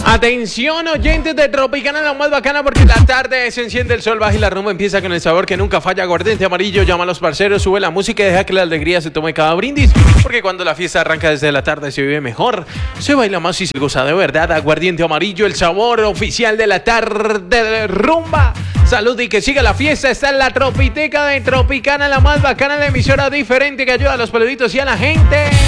Atención, oyentes de Tropicana, la más bacana, porque la tarde se enciende el sol, baja y la rumba empieza con el sabor que nunca falla. Aguardiente amarillo, llama a los parceros, sube la música y deja que la alegría se tome cada brindis. Porque cuando la fiesta arranca desde la tarde se vive mejor, se baila más y se goza de verdad. Aguardiente amarillo, el sabor oficial de la tarde de rumba. Salud y que siga la fiesta. Está en la Tropiteca de Tropicana, la más bacana, la emisora diferente que ayuda a los peluditos y a la gente.